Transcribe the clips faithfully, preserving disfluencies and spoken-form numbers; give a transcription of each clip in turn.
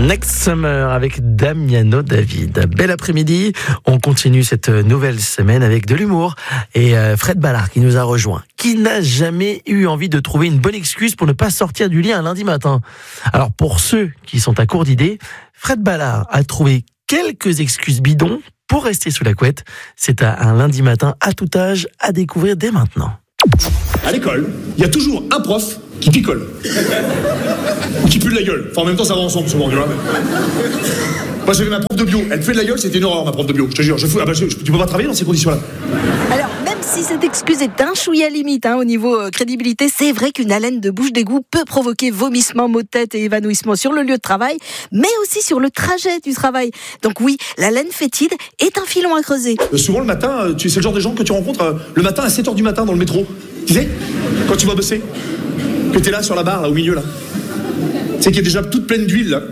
Next Summer avec Damiano David. Bel après-midi, on continue cette nouvelle semaine avec de l'humour et Fred Ballard qui nous a rejoint. Qui n'a jamais eu envie de trouver une bonne excuse pour ne pas sortir du lit un lundi matin? Alors pour ceux qui sont à court d'idées, Fred Ballard a trouvé quelques excuses bidons pour rester sous la couette. C'est un lundi matin à tout âge à découvrir dès maintenant. À l'école, il y a toujours un prof qui picole. Ou qui pue de la gueule. Enfin, en même temps, ça va ensemble, souvent, tu vois. Moi, j'avais ma prof de bio. Elle puait de la gueule, c'était une horreur, ma prof de bio. Je te jure, je fous. Ah bah, je, tu peux pas travailler dans ces conditions-là. Alors, même si cette excuse est un chouïa limite hein, au niveau euh, crédibilité, c'est vrai qu'une haleine de bouche d'égout peut provoquer vomissements, maux de tête et évanouissement sur le lieu de travail, mais aussi sur le trajet du travail. Donc oui, l'haleine fétide est un filon à creuser. Euh, souvent, le matin, euh, tu, c'est le genre de gens que tu rencontres euh, le matin à sept heures du matin dans le métro. Tu sais, quand tu vas bosser, que t'es là sur la barre, là, au milieu, là. Tu sais qu'il est déjà toute pleine d'huile, là.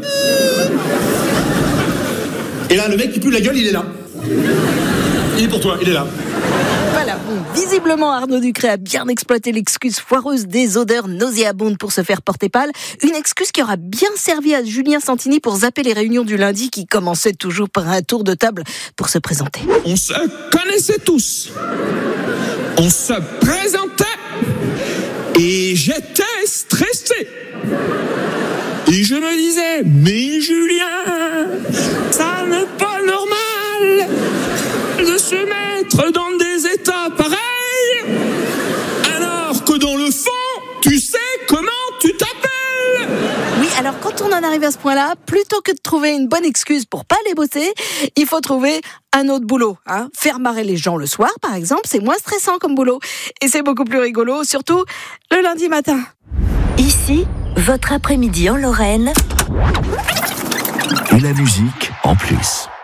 Et là, le mec qui pue la gueule, il est là. Il est pour toi, il est là. Voilà, bon, visiblement Arnaud Ducré a bien exploité l'excuse foireuse des odeurs nauséabondes pour se faire porter pâle. Une excuse qui aura bien servi à Julien Santini pour zapper les réunions du lundi qui commençaient toujours par un tour de table pour se présenter. On se connaissait tous. On se présentait. Et j'étais stressé. Et je me disais, mais Julien, ça n'est pas normal de se mettre dans des états pareils, alors que dans le fond, tu sais comment tu t'appelles. Oui, alors quand on en arrive à ce point-là, plutôt que de trouver une bonne excuse pour pas aller bosser, il faut trouver un autre boulot. Hein. Faire marrer les gens le soir, par exemple, c'est moins stressant comme boulot. Et c'est beaucoup plus rigolo, surtout le lundi matin. Ici, votre après-midi en Lorraine. Et la musique en plus.